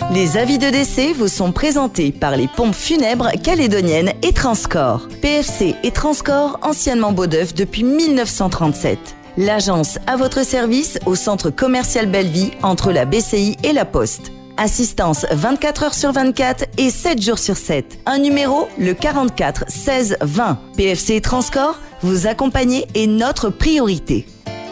Les avis de décès vous sont présentés par les pompes funèbres calédoniennes et Transcorps. PFC et Transcorps, anciennement Beaudeuf depuis 1937. L'agence à votre service au centre commercial Belleville entre la BCI et la Poste. Assistance 24 heures sur 24 et 7 jours sur 7. Un numéro, le 44 16 20. PFC et Transcorps, vous accompagner est notre priorité.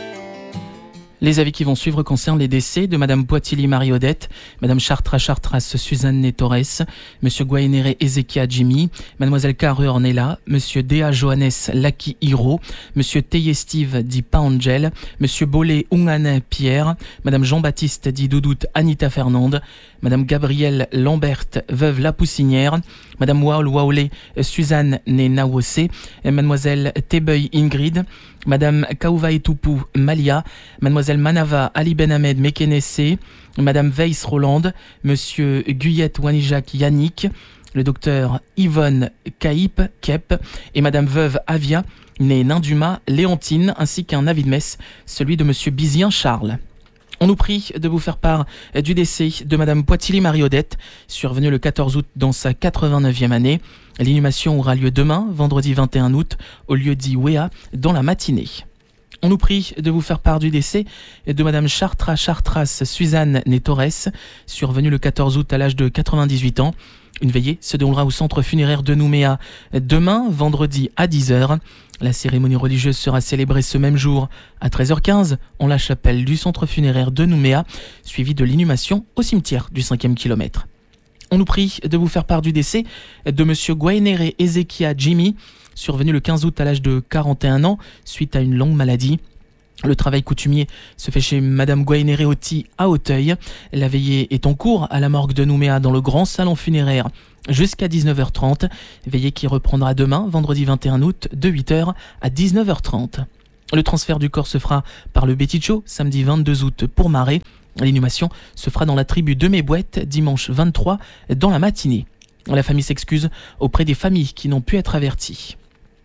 Les avis qui vont suivre concernent les décès de Madame Poitili Marie-Odette, Madame Chartras Suzanne Torres, Monsieur Guainere Ezekia Jimmy, Mademoiselle Carreux Ornella, Monsieur Dea Johannes Laki Hiro, Monsieur Teye Steve Di Paangel, Monsieur Bolé Ungane Pierre, Madame Jean-Baptiste Di Doudout Anita Fernande, Madame Gabrielle Lambert Veuve La Poussinière, Madame Waol Waolé Suzanne Nawose, Mademoiselle Tebeuil Ingrid, Madame Kaouva Etupou Malia, Mademoiselle Manava Ali Ben Ahmed Mekenesse, Madame Weiss Roland, Monsieur Guyette Wanijak Yannick, le docteur Yvonne Caïp Kep et Madame Veuve Avia, née Ninduma Léontine, ainsi qu'un avis de messe, celui de Monsieur Bizien Charles. On nous prie de vous faire part du décès de Madame Poitili Marie-Odette, survenue le 14 août dans sa 89e année. L'inhumation aura lieu demain, vendredi 21 août, au lieu dit Wea, dans la matinée. On nous prie de vous faire part du décès de Madame Chartras Suzanne Torres, survenue le 14 août à l'âge de 98 ans. Une veillée se déroulera au centre funéraire de Nouméa demain, vendredi à 10h. La cérémonie religieuse sera célébrée ce même jour à 13h15 en la chapelle du centre funéraire de Nouméa, suivie de l'inhumation au cimetière du 5e kilomètre. On nous prie de vous faire part du décès de Monsieur Guainere Ezekia Jimmy, survenu le 15 août à l'âge de 41 ans suite à une longue maladie. Le travail coutumier se fait chez Madame Guainere Oti à Auteuil. La veillée est en cours à la morgue de Nouméa dans le grand salon funéraire jusqu'à 19h30. Veillée qui reprendra demain, vendredi 21 août, de 8h à 19h30. Le transfert du corps se fera par le Béticho, samedi 22 août pour Marais. L'inhumation se fera dans la tribu de Mébouette, dimanche 23, dans la matinée. La famille s'excuse auprès des familles qui n'ont pu être averties.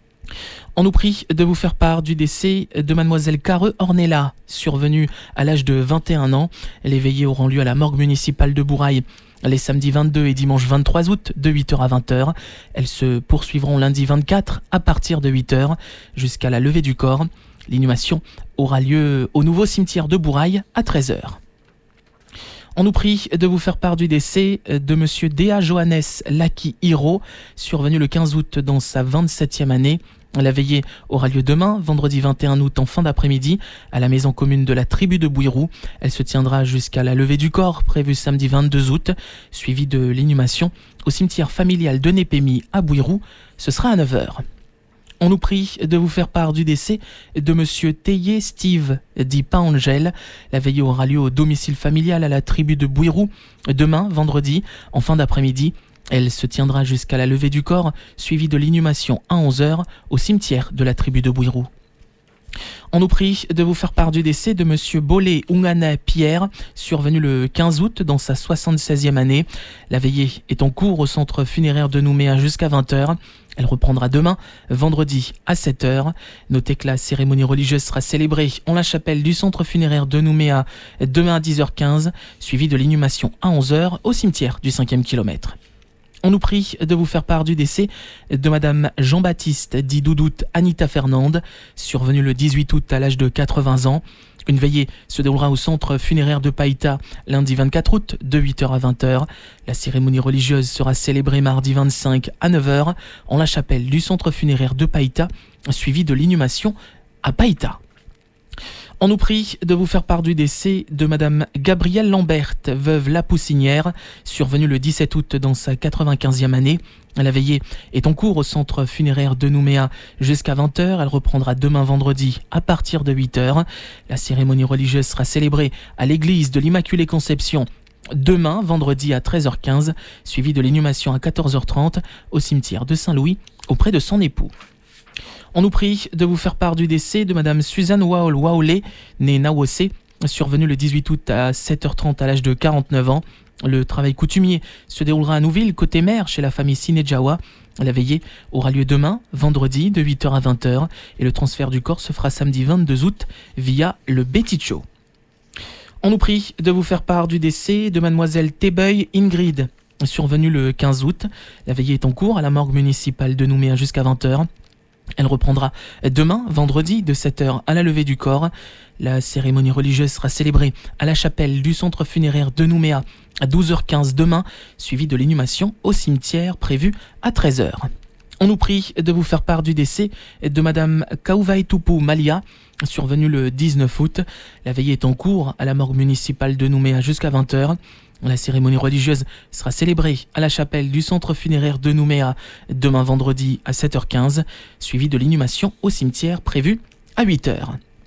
On nous prie de vous faire part du décès de Mademoiselle Carreux Ornella, survenue à l'âge de 21 ans. Les veillées auront lieu à la morgue municipale de Bourail les samedis 22 et dimanche 23 août de 8h à 20h. Elles se poursuivront lundi 24 à partir de 8h jusqu'à la levée du corps. L'inhumation aura lieu au nouveau cimetière de Bourail à 13h. On nous prie de vous faire part du décès de Monsieur Dea Johannes Laki Hiro, survenu le 15 août dans sa 27e année. La veillée aura lieu demain, vendredi 21 août en fin d'après-midi, à la maison commune de la tribu de Bouirou. Elle se tiendra jusqu'à la levée du corps, prévue samedi 22 août, suivie de l'inhumation au cimetière familial de Népémy à Bouirou. Ce sera à 9h. On nous prie de vous faire part du décès de Monsieur Teye Steve Di Paangel. La veillée aura lieu au domicile familial à la tribu de Bouirou, demain, vendredi, en fin d'après-midi. Elle se tiendra jusqu'à la levée du corps, suivie de l'inhumation à 11h au cimetière de la tribu de Bouirou. On nous prie de vous faire part du décès de Monsieur Bolé Ungane Pierre, survenu le 15 août dans sa 76e année. La veillée est en cours au centre funéraire de Nouméa jusqu'à 20h. Elle reprendra demain, vendredi à 7h. Notez que la cérémonie religieuse sera célébrée en la chapelle du centre funéraire de Nouméa demain à 10h15, suivie de l'inhumation à 11h au cimetière du 5e kilomètre. On nous prie de vous faire part du décès de Madame Jean-Baptiste Di Doudout Anita Fernande, survenue le 18 août à l'âge de 80 ans. Une veillée se déroulera au centre funéraire de Païta lundi 24 août de 8h à 20h. La cérémonie religieuse sera célébrée mardi 25 à 9h en la chapelle du centre funéraire de Païta, suivie de l'inhumation à Païta. On nous prie de vous faire part du décès de Madame Gabrielle Lambert, veuve La Poussinière, survenue le 17 août dans sa 95e année. La veillée est en cours au centre funéraire de Nouméa jusqu'à 20h. Elle reprendra demain vendredi à partir de 8h. La cérémonie religieuse sera célébrée à l'église de l'Immaculée Conception demain, vendredi à 13h15, suivie de l'inhumation à 14h30 au cimetière de Saint-Louis auprès de son époux. On nous prie de vous faire part du décès de Madame Suzanne Waol Waolé, née Nawose, survenue le 18 août à 7h30 à l'âge de 49 ans. Le travail coutumier se déroulera à Nouville, côté mer, chez la famille Sinejawa. La veillée aura lieu demain, vendredi, de 8h à 20h, et le transfert du corps se fera samedi 22 août via le Béticho. On nous prie de vous faire part du décès de mademoiselle Thébeuil Ingrid, survenu le 15 août. La veillée est en cours à la morgue municipale de Nouméa jusqu'à 20h. Elle reprendra demain, vendredi, de 7h à la levée du corps. La cérémonie religieuse sera célébrée à la chapelle du centre funéraire de Nouméa à 12h15 demain, suivie de l'inhumation au cimetière prévue à 13h. On nous prie de vous faire part du décès de madame Kauvaitupu Malia, survenue le 19 août. La veillée est en cours à la morgue municipale de Nouméa jusqu'à 20h. La cérémonie religieuse sera célébrée à la chapelle du centre funéraire de Nouméa demain vendredi à 7h15, suivie de l'inhumation au cimetière prévue à 8h.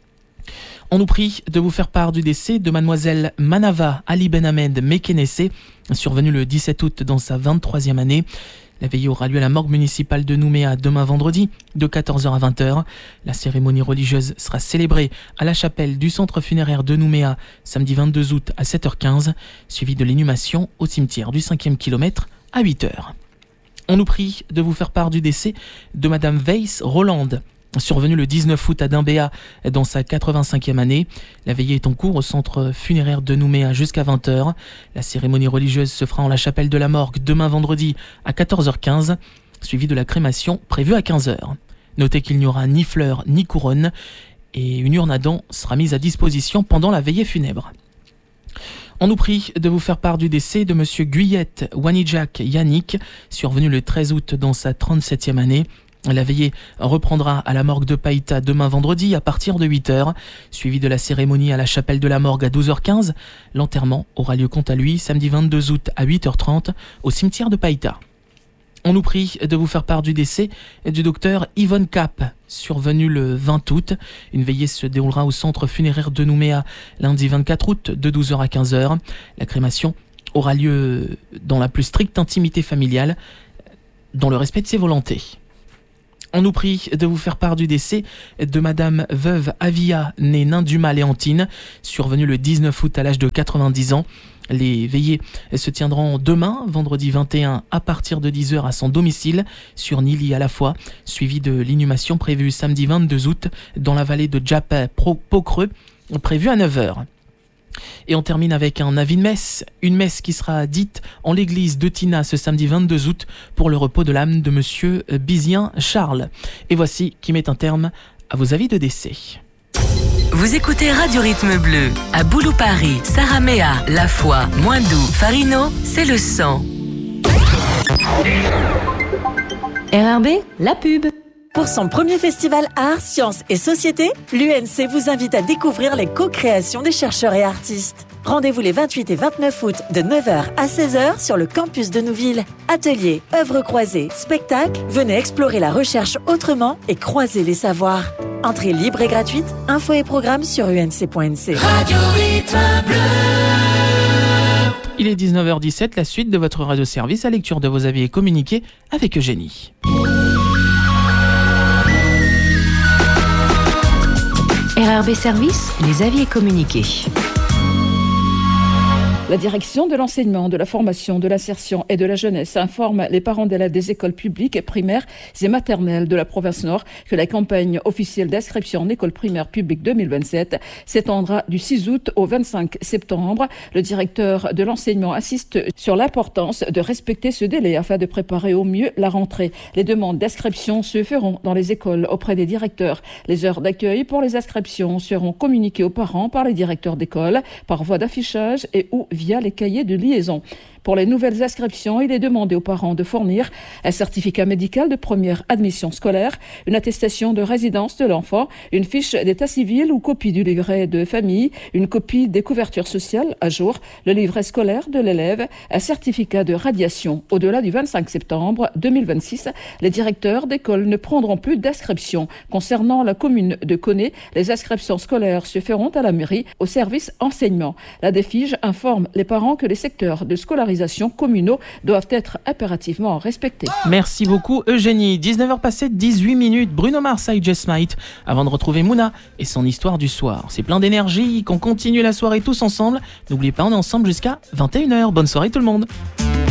On nous prie de vous faire part du décès de mademoiselle Manava Ali Ben Ahmed Mekenesse, survenue le 17 août dans sa 23e année. La veillée aura lieu à la morgue municipale de Nouméa demain vendredi de 14h à 20h. La cérémonie religieuse sera célébrée à la chapelle du centre funéraire de Nouméa samedi 22 août à 7h15, suivie de l'inhumation au cimetière du 5e kilomètre à 8h. On nous prie de vous faire part du décès de madame Weiss Roland, survenue le 19 août à Dimbéa dans sa 85e année. La veillée est en cours au centre funéraire de Nouméa jusqu'à 20h. La cérémonie religieuse se fera en la chapelle de la morgue demain vendredi à 14h15, suivie de la crémation prévue à 15h. Notez qu'il n'y aura ni fleurs ni couronne et une urne à dents sera mise à disposition pendant la veillée funèbre. On nous prie de vous faire part du décès de monsieur Guyette Wanijak Yannick, survenu le 13 août dans sa 37e année. La veillée reprendra à la morgue de Païta demain vendredi à partir de 8h, suivi de la cérémonie à la chapelle de la morgue à 12h15. L'enterrement aura lieu quant à lui samedi 22 août à 8h30 au cimetière de Païta. On nous prie de vous faire part du décès du docteur Yvonne Cap, survenu le 20 août. Une veillée se déroulera au centre funéraire de Nouméa lundi 24 août de 12h à 15h. La crémation aura lieu dans la plus stricte intimité familiale, dans le respect de ses volontés. On nous prie de vous faire part du décès de madame veuve Avia, née Ninduma Léontine, survenue le 19 août à l'âge de 90 ans. Les veillées se tiendront demain, vendredi 21, à partir de 10h à son domicile, sur Nili à la fois, suivi de l'inhumation prévue samedi 22 août dans la vallée de Djapé Pocreux, prévue à 9h. Et on termine avec un avis de messe, une messe qui sera dite en l'église de Tina ce samedi 22 août pour le repos de l'âme de monsieur Bizien Charles. Et voici qui met un terme à vos avis de décès. Vous écoutez Radio Rythme Bleu, à Boulou Paris, Saramea, La Foi, Moindou, Farino, c'est le 100. RRB, la pub. Pour son premier festival Arts, Sciences et Société, l'UNC vous invite à découvrir les co-créations des chercheurs et artistes. Rendez-vous les 28 et 29 août de 9h à 16h sur le campus de Nouville. Ateliers, œuvres croisées, spectacles, venez explorer la recherche autrement et croiser les savoirs. Entrée libre et gratuite, infos et programmes sur unc.nc. Radio Rythme Bleu. Il est 19h17, la suite de votre radio-service à lecture de vos avis et communiqués avec Eugénie. RRB Service, les avis et communiqués. La direction de l'enseignement, de la formation, de l'insertion et de la jeunesse informe les parents d'élèves des écoles publiques, primaires et maternelles de la province Nord que la campagne officielle d'inscription en école primaire publique 2027 s'étendra du 6 août au 25 septembre. Le directeur de l'enseignement insiste sur l'importance de respecter ce délai afin de préparer au mieux la rentrée. Les demandes d'inscription se feront dans les écoles auprès des directeurs. Les heures d'accueil pour les inscriptions seront communiquées aux parents par les directeurs d'école, par voie d'affichage et ou via les cahiers de liaison. Pour les nouvelles inscriptions, il est demandé aux parents de fournir un certificat médical de première admission scolaire, une attestation de résidence de l'enfant, une fiche d'état civil ou copie du livret de famille, une copie des couvertures sociales à jour, le livret scolaire de l'élève, un certificat de radiation. Au-delà du 25 septembre 2026, les directeurs d'école ne prendront plus d'inscription. Concernant la commune de Koné, les inscriptions scolaires se feront à la mairie au service enseignement. La DEFIGE informe les parents que les secteurs de scolarisation communaux doivent être impérativement respectés. Merci beaucoup Eugénie. 19h passées 18 minutes. Bruno Mars et Just Might avant de retrouver Mouna et son histoire du soir. C'est plein d'énergie qu'on continue la soirée tous ensemble. N'oubliez pas, on est ensemble jusqu'à 21h. Bonne soirée tout le monde.